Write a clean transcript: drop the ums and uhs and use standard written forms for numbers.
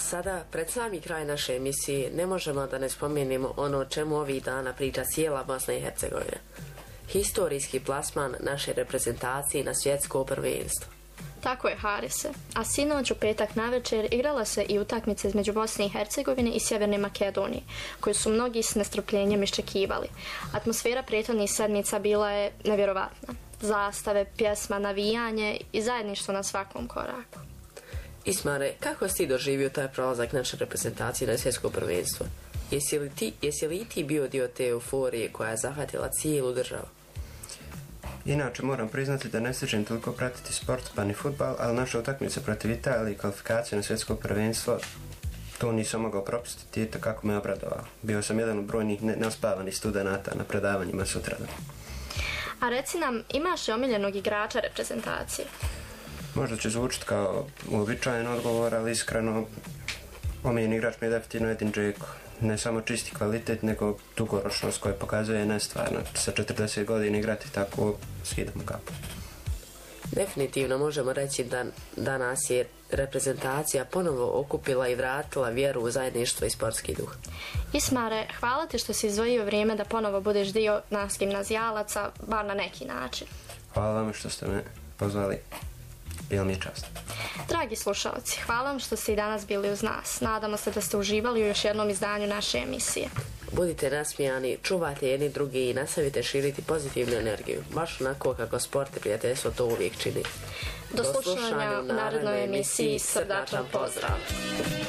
sada, pred sami kraj naše emisije, ne možemo da ne spomenemo ono o čemu ovih dana priča cijela Bosna i Hercegovina. Historijski plasman naše reprezentacije na svjetsko prvenstvo. Tako je, Harise. A sinoć u petak navečer igrala se i utakmica između Bosne i Hercegovine i Sjeverne Makedonije, koju su mnogi s nestrpljenjem iščekivali. Atmosfera prethodnih sedmica bila je nevjerovatna. Zastave, pjesma, navijanje i zajedništvo na svakom koraku. Ismare, kako si ti doživio taj prolazak naše reprezentacije na svjetsko prvenstvo? Jesi li ti bio dio te euforije koja je zahvatila cijelu državu? Inače, moram priznati da ne stižem toliko pratiti sport pa ni fudbal, ali naša utakmica protiv Italije i kvalifikacija na svjetsko prvenstvo, to nisam mogao propustiti i kako me obradovao. Bio sam jedan od brojnih neospavanih studenata na predavanjima sutradan. A reci nam, imaš li omiljenog igrača reprezentacije? Možda će zvučiti kao uobičajen odgovor, ali iskreno, omiljeni igrač mi je definitivno Edin Džeko. Ne samo čisti kvalitet, nego dugoročnost koja pokazuje nestvarno. Sa 40 godina igrati tako, skidamo kapu. Definitivno možemo reći da nas je reprezentacija ponovo okupila i vratila vjeru u zajedništvo i sportski duh. Ismare, hvala ti što si izdvojio vrijeme da ponovo budeš dio nas gimnazijalaca, bar na neki način. Hvala vam što ste me pozvali. Bilo mi je čast. Dragi slušalci, hvala vam što ste i danas bili uz nas. Nadamo se da ste uživali u još jednom izdanju naše emisije. Budite nasmijani, čuvajte jedni drugi i nastavite širiti pozitivnu energiju, baš onako kako sport i prijateljstvo to uvijek čini. Do slušanja u narednoj emisiji. Srdačan pozdrav!